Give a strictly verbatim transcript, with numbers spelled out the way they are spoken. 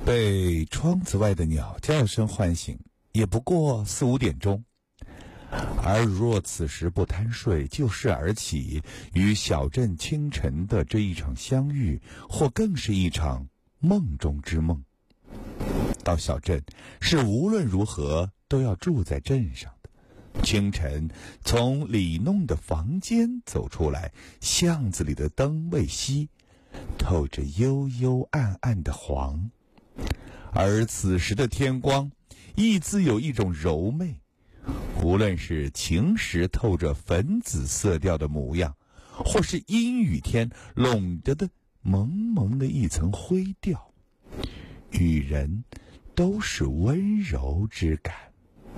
被窗子外的鸟叫声唤醒，也不过四五点钟。而若此时不贪睡，就事而起，与小镇清晨的这一场相遇，或更是一场梦中之梦。到小镇是无论如何都要住在镇上的。清晨从里弄的房间走出来，巷子里的灯未熄，透着幽幽暗暗的黄。而此时的天光亦自有一种柔媚，无论是晴时透着粉紫色调的模样，或是阴雨天笼着的蒙蒙的一层灰调，与人都是温柔之感。